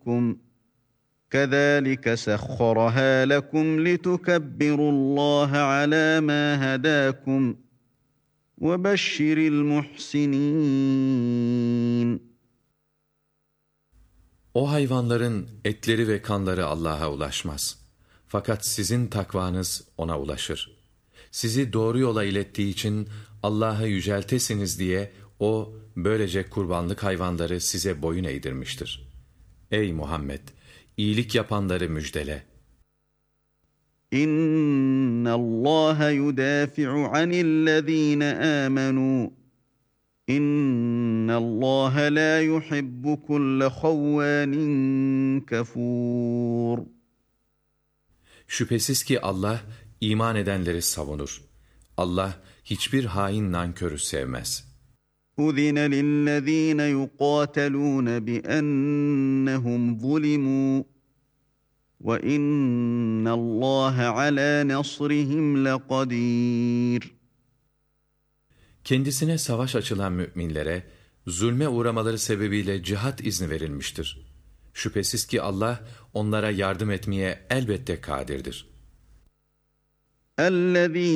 رَبُّكُمْ كَذَٰلِكَ سَخَّرَهَا لَكُمْ لِتُكَبِّرُوا اللّٰهَ عَلَى مَا هَدَاكُمْ وَبَشِّرِ الْمُحْسِنِينَ. O hayvanların etleri ve kanları Allah'a ulaşmaz. Fakat sizin takvanız ona ulaşır. Sizi doğru yola ilettiği için Allah'ı yüceltesiniz diye o böylece kurbanlık hayvanları size boyun eğdirmiştir. Ey Muhammed! İyilik yapanları müjdele. İnnallâhe yudâfi'u anillezîne âmenû. İnnallâhe lâ yuhibbu kulle havvânin kafûr. Şüphesiz ki Allah iman edenleri savunur. Allah hiçbir hain nankörü sevmez. أُذِنَ لِلَّذ۪ينَ يُقَاتَلُونَ بِأَنَّهُمْ ظُلِمُوا وَإِنَّ اللّٰهَ عَلَى نَصْرِهِمْ لَقَد۪يرٌ. Kendisine savaş açılan müminlere zulme uğramaları sebebiyle cihat izni verilmiştir. Şüphesiz ki Allah onlara yardım etmeye elbette kadirdir.